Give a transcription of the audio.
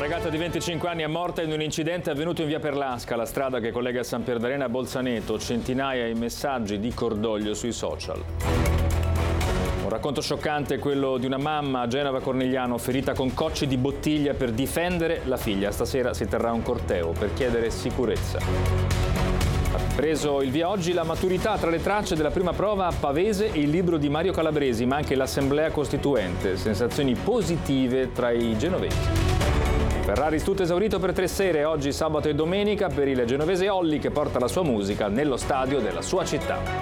ragazza di 25 anni è morta in un incidente avvenuto in via Perlasca, la strada che collega San Pierdarena a Bolzaneto. Centinaia i messaggi di cordoglio sui social. Un racconto scioccante è quello di una mamma a Genova Cornigliano ferita con cocci di bottiglia per difendere la figlia. Stasera si terrà un corteo per chiedere sicurezza. Ha preso il via oggi la maturità, tra le tracce della prima prova Pavese e il libro di Mario Calabresi, ma anche l'Assemblea Costituente. Sensazioni positive tra i genovesi. Ferraris tutto esaurito per 3 sere, oggi sabato e domenica per il genovese Olli che porta la sua musica nello stadio della sua città.